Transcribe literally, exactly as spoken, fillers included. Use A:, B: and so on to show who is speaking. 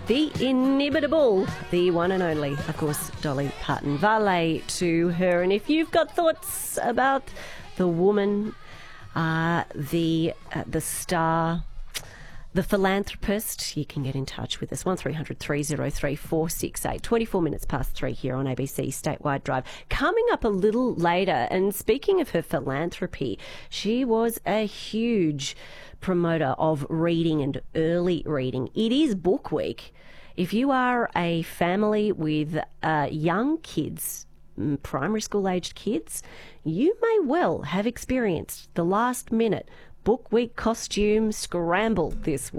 A: The inimitable, the one and only, of course, Dolly Parton. Valet to her. And if you've got thoughts about the woman, uh, the uh, the star, the philanthropist, you can get in touch with us. one three hundred three oh three four six eight. twenty-four minutes past three here on A B C Statewide Drive. Coming up a little later, and speaking of her philanthropy, she was a huge promoter of reading and early reading. It is Book Week. If you are a family with uh, young kids, primary school aged kids, you may well have experienced the last minute Book Week costume scramble this week.